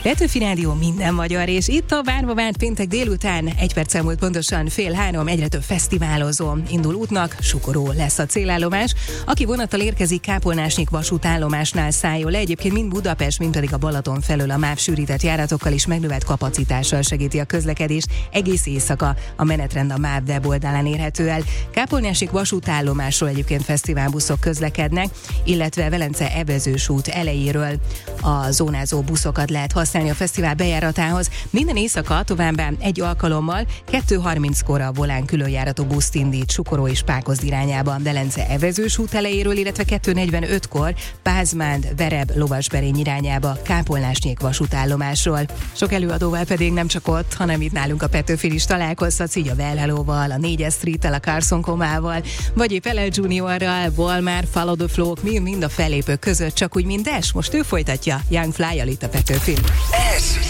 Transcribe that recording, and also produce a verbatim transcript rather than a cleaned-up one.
Petőfi Rádió minden magyar, és itt a várva várt péntek délután, egy perc elmúlt pontosan fél három, egyre több fesztiválozó indul útnak, Sukoró lesz a célállomás. Aki vonattal érkezik, Kápolnásnyik vasútállomásnál szálljon le, egyébként mind Budapest, mind pedig a Balaton felől a MÁV sűrített járatokkal is megnövelt kapacitással segíti a közlekedést. Egész éjszaka a menetrend a MÁV weboldalán érhető el. Kápolnásnyik vasútállomásról egyébként fesztiválbuszok közlekednek, illetve Velence Evezős út elejéről a zónázó buszokat lehet használni a fesztivál bejáratához. Minden éjszaka továbbá egy alkalommal kettő harminckor a Volán különjáratú buszt indít Sukoró és Pákozd irányába Velence Evezős út elejéről, illetve kettő negyvenötkor Pázmánd, Vereb, Lovasberény irányába Kápolnásnyik vasútállomásról. Sok előadóval pedig nem csak ott, hanem itt nálunk a Petőfin is találkozhatsz, így a Well Hello-val, a négyes Street-tel, a Carson Komával, vagy épp el el Juniorral, Walmart, Follow the Flow-k, mind, mind a fellépők között, csak úgy, mint Dash. Most ő folytatja Young Fly-jal itt a Petőfin. Ez